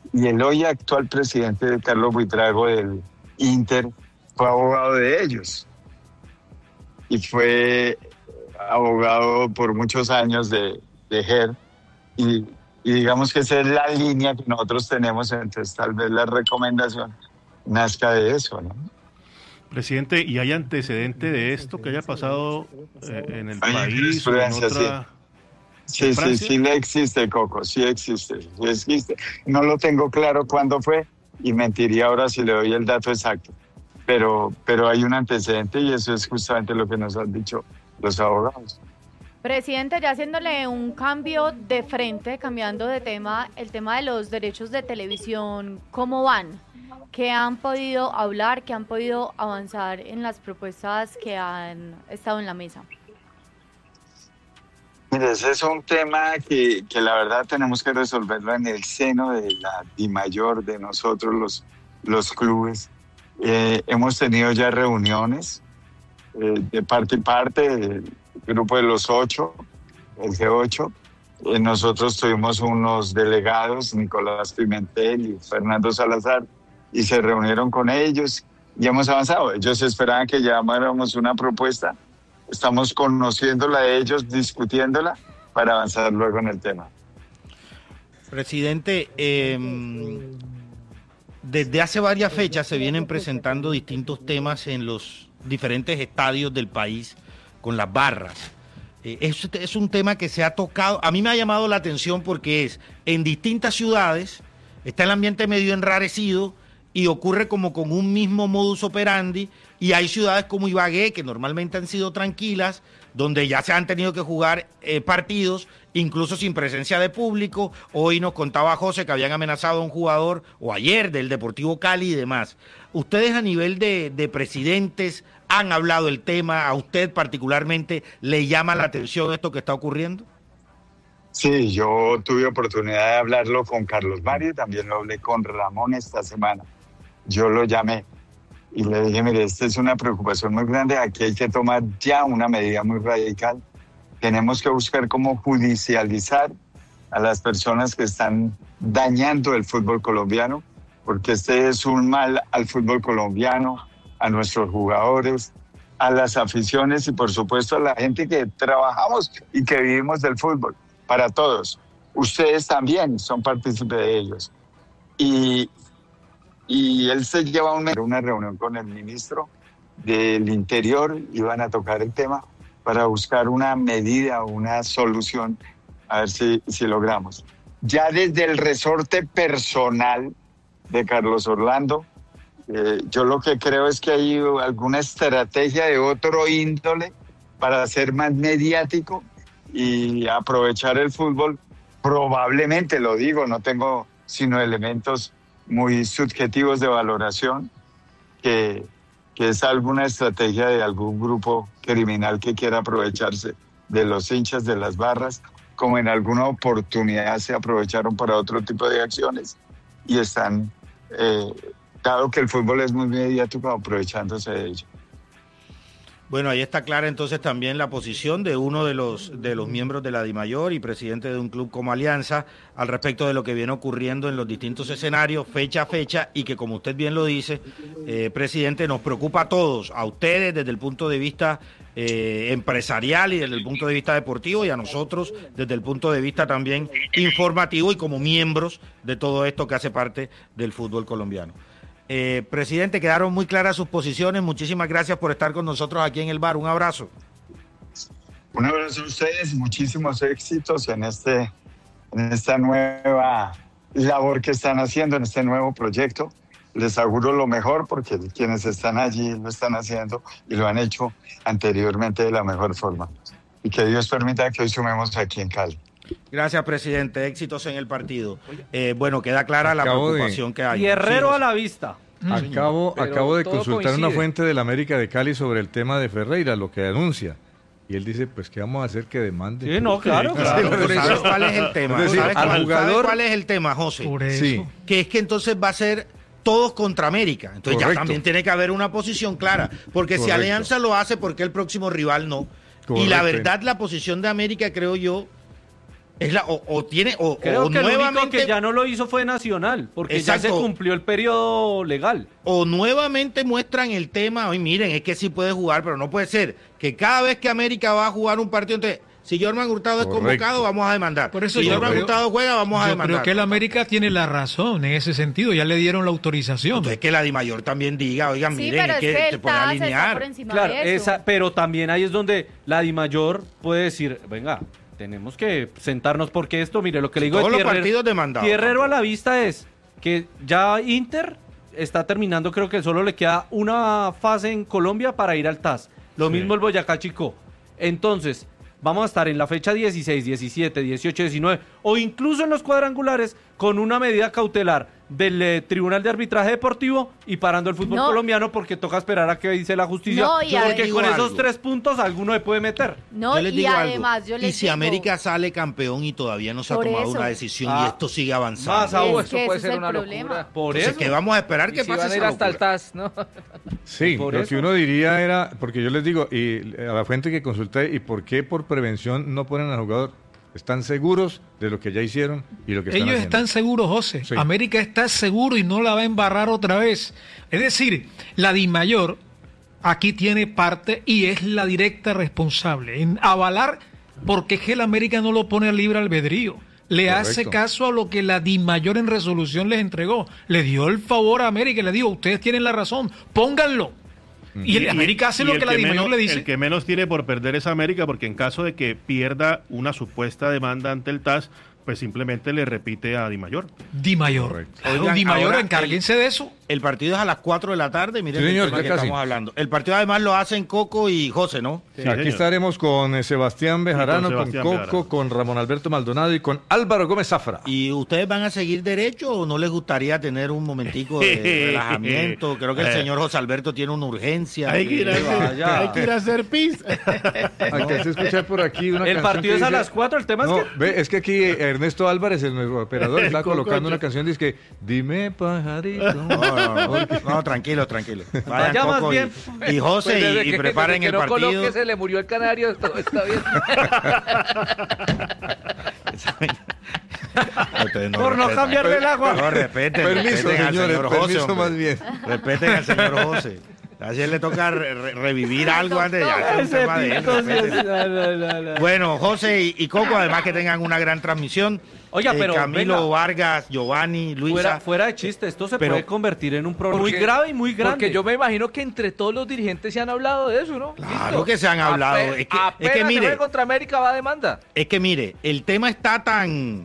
Y el hoy actual presidente Carlos Buitrago del Inter fue abogado de ellos y fue abogado por muchos años de GER y digamos que esa es la línea que nosotros tenemos, entonces tal vez la recomendación nazca de eso, ¿no? Presidente, ¿y hay antecedente de esto que haya pasado en el Hay país o en jurisprudencia, otra? sí, sí le existe, Coco, sí existe. No lo tengo claro cuándo fue y mentiría ahora si le doy el dato exacto, pero hay un antecedente y eso es justamente lo que nos han dicho los abogados. Presidente, ya haciéndole un cambio de frente, cambiando de tema, el tema de los derechos de televisión, ¿cómo van? ¿Qué han podido hablar, qué han podido avanzar en las propuestas que han estado en la mesa? Mire, ese es un tema que la verdad tenemos que resolverlo en el seno de la DIMAYOR, de nosotros los clubes. Hemos tenido ya reuniones de parte y parte, el grupo de los 8, el G8. Nosotros tuvimos unos delegados, Nicolás Pimentel y Fernando Salazar, y se reunieron con ellos y hemos avanzado. Ellos esperaban que lleváramos una propuesta. Estamos conociéndola de ellos, discutiéndola para avanzar luego en el tema. Presidente, desde hace varias fechas se vienen presentando distintos temas en los diferentes estadios del país con las barras. Es un tema que se ha tocado, a mí me ha llamado la atención porque en distintas ciudades, está el ambiente medio enrarecido y ocurre como con un mismo modus operandi, y hay ciudades como Ibagué, que normalmente han sido tranquilas, donde ya se han tenido que jugar partidos, incluso sin presencia de público. Hoy nos contaba José que habían amenazado a un jugador, o ayer, del Deportivo Cali y demás. Ustedes a nivel de presidentes han hablado el tema, ¿a usted particularmente le llama la atención esto que está ocurriendo? Sí, yo tuve oportunidad de hablarlo con Carlos Mario, también lo hablé con Ramón esta semana. Yo lo llamé y le dije, mire, esta es una preocupación muy grande, aquí hay que tomar ya una medida muy radical. Tenemos que buscar cómo judicializar a las personas que están dañando el fútbol colombiano, porque este es un mal al fútbol colombiano, a nuestros jugadores, a las aficiones y por supuesto a la gente que trabajamos y que vivimos del fútbol, para todos. Ustedes también son partícipes de ellos. Y él se lleva una reunión con el ministro del Interior, iban a tocar el tema para buscar una medida, una solución, a ver si logramos. Ya desde el resorte personal de Carlos Orlando, yo lo que creo es que hay alguna estrategia de otro índole para ser más mediático y aprovechar el fútbol. Probablemente, lo digo, no tengo sino elementos muy subjetivos de valoración, que es alguna estrategia de algún grupo criminal que quiera aprovecharse de los hinchas de las barras, como en alguna oportunidad se aprovecharon para otro tipo de acciones y están, dado que el fútbol es muy mediático, aprovechándose de ello. Bueno, ahí está clara entonces también la posición de uno de los miembros de la DIMAYOR y presidente de un club como Alianza al respecto de lo que viene ocurriendo en los distintos escenarios, fecha a fecha, y que, como usted bien lo dice, presidente, nos preocupa a todos, a ustedes desde el punto de vista empresarial y desde el punto de vista deportivo, y a nosotros desde el punto de vista también informativo y como miembros de todo esto que hace parte del fútbol colombiano. Presidente, quedaron muy claras sus posiciones. Muchísimas gracias por estar con nosotros aquí en el bar. Un abrazo. Un abrazo a ustedes, muchísimos éxitos en esta nueva labor que están haciendo, en este nuevo proyecto. Les auguro lo mejor porque quienes están allí lo están haciendo y lo han hecho anteriormente de la mejor forma. Y que Dios permita que hoy sumemos aquí en Cali. Gracias, presidente. Éxitos en el partido. Bueno, queda clara la preocupación que hay. Y Herrero a la vista. Acabo de consultar una fuente de la América de Cali sobre el tema de Ferreira, lo que anuncia. Y él dice, pues, ¿qué vamos a hacer que demande? Sí, no, claro. ¿Sabes cuál es el tema? Es decir, ¿Sabes cuál es el tema, José? Por eso. Sí. Que es que entonces va a ser todos contra América. Entonces Correcto. ya también tiene que haber una posición clara. Porque si Correcto. Alianza lo hace, ¿por qué el próximo rival no? Correcto. Y la verdad, la posición de América, creo yo, Creo que nuevamente, lo único que ya no lo hizo fue Nacional, porque exacto, ya se cumplió el periodo legal. O nuevamente muestran el tema, hoy miren, es que sí puede jugar, pero no puede ser que cada vez que América va a jugar un partido, entonces, si Jorman Hurtado es convocado, vamos a demandar. Por eso si Jorman Hurtado juega, vamos a demandar. Creo que el América tiene la razón en ese sentido, ya le dieron la autorización. Entonces que la DIMAYOR también diga, oigan, sí, miren, es que se puede alinear. Claro, pero también ahí es donde la DIMAYOR puede decir, venga, tenemos que sentarnos porque esto, mire, lo que le digo todos los partidos demandados. Tierrero a la vista es que ya Inter está terminando, creo que solo le queda una fase en Colombia para ir al TAS. Lo mismo el Boyacá Chico. Entonces, vamos a estar en la fecha 16, 17, 18, 19 o incluso en los cuadrangulares con una medida cautelar del Tribunal de Arbitraje Deportivo y parando el fútbol colombiano porque toca esperar a que dice la justicia, porque con esos 3 puntos alguno se puede meter. No, y además yo les digo, y si América sale campeón y todavía no se ha tomado una decisión y esto sigue avanzando. Más aún, esto puede ser una locura. Por eso. Que vamos a esperar que pase van a ir hasta el TAS, ¿no? Sí, lo que uno diría era, porque yo les digo, y a la fuente que consulté, ¿y por qué por prevención no ponen al jugador? ¿Están seguros de lo que ya hicieron y lo que están haciendo? Ellos están seguros, José. Sí. América está seguro y no la va a embarrar otra vez. Es decir, la DIMAYOR aquí tiene parte y es la directa responsable en avalar, porque es que el América no lo pone a libre albedrío. Le Correcto. Hace caso a lo que la DIMAYOR en resolución les entregó. Le dio el favor a América y le dijo, ustedes tienen la razón, pónganlo. Y el América hace lo que la DIMAYOR le dice. El que menos tiene por perder es América, porque en caso de que pierda una supuesta demanda ante el TAS, pues simplemente le repite a DIMAYOR. DIMAYOR. Oigan, DIMAYOR, encárguense de eso. El partido es a las 4 de la tarde, miren, sí, señor, el tema que estamos hablando. El partido además lo hacen Coco y José, ¿no? Sí, aquí estaremos con Sebastián Bejarano, con Coco, Bejarano, con Ramón Alberto Maldonado y con Álvaro Gómez Zafra. ¿Y ustedes van a seguir derecho o no les gustaría tener un momentico de relajamiento? Creo que el señor José Alberto tiene una urgencia. Hay que ir a hacer pis. Alcancé a escuchar por aquí una el partido es a las 4, el tema es que aquí Ernesto Álvarez, el nuevo operador, está colocando una canción, dice que dime pajarito. No, tranquilo. Vaya más bien. Y José, pues y preparen el partido. No coloque, se le murió el canario, todo está bien. Por no cambiarle el agua. No, respeten. Permiso, señores, permiso más bien. Respeten al señor José. A él le toca revivir algo antes de Bueno, José y Coco, además que tengan una gran transmisión. Oiga, pero Camilo, Vargas, Giovanni, Luisa. Fuera de chiste, esto se puede convertir en un problema muy grave y muy grande. Porque yo me imagino que entre todos los dirigentes se han hablado de eso, ¿no? Claro que se han hablado. Es que mire, contra América va a demanda. Es que mire, el tema está tan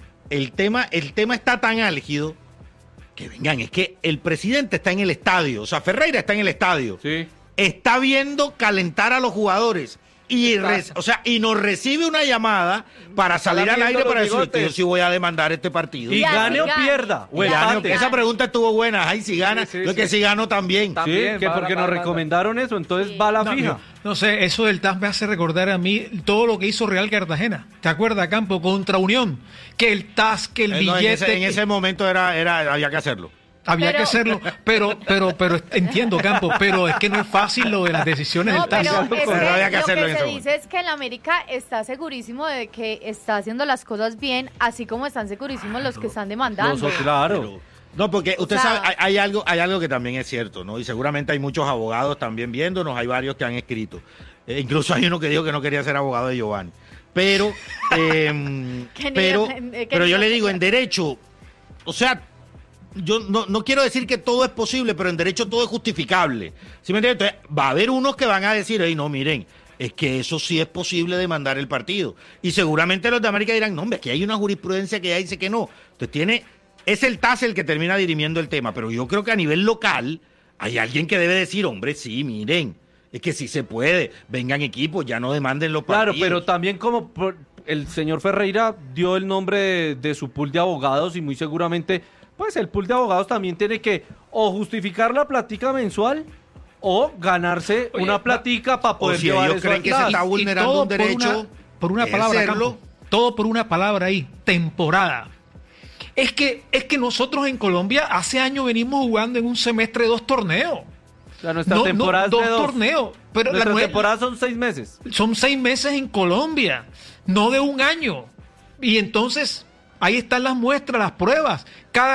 álgido que vengan, es que el presidente está en el estadio, o sea, Ferreira está en el estadio. Sí. Está viendo calentar a los jugadores. Y nos recibe una llamada para salir al aire para decir, yo sí voy a demandar este partido. Y gane o pierda. O empate. Esa pregunta estuvo buena. Ay, si gana, sí, que si gano también. Sí, que porque nos recomendaron eso, entonces va a la fija. No sé, eso del TAS me hace recordar a mí todo lo que hizo Real Cartagena. ¿Te acuerdas, Campo? Contra Unión. Que el TAS, que el billete. En ese momento había que hacerlo. Había que hacerlo, pero entiendo, Campo, pero es que no es fácil lo de las decisiones del TAS. Lo que se dice es que el América está segurísimo de que está haciendo las cosas bien, así como están segurísimos los que están demandando. Claro. No, porque usted sabe, hay algo que también es cierto, ¿no? Y seguramente hay muchos abogados también viéndonos, hay varios que han escrito. Incluso hay uno que dijo que no quería ser abogado de Giovanni. Pero yo le digo, en derecho, o sea, yo no quiero decir que todo es posible, pero en derecho todo es justificable. ¿Sí me entiendes? Entonces, va a haber unos que van a decir, no, miren, es que eso sí es posible demandar el partido. Y seguramente los de América dirán, no, hombre, que hay una jurisprudencia que ya dice que no. Entonces es el TAS el que termina dirimiendo el tema, pero yo creo que a nivel local hay alguien que debe decir, hombre, sí, miren, es que sí se puede, vengan equipos, ya no demanden los partidos. Claro, pero también como el señor Ferreira dio el nombre de su pool de abogados y muy seguramente pues el pool de abogados también tiene que o justificar la plática mensual o ganarse una plática para poder llevar ellos creen que se está vulnerando un derecho por una palabra, Campo, todo por una palabra ahí, temporada. Es que nosotros en Colombia hace años venimos jugando en un semestre 2 torneos. O sea, nuestra temporada es de 2 torneos. Pero nuestra temporada son 6 meses. Son 6 meses en Colombia, no de un año. Y entonces, ahí están las muestras, las pruebas.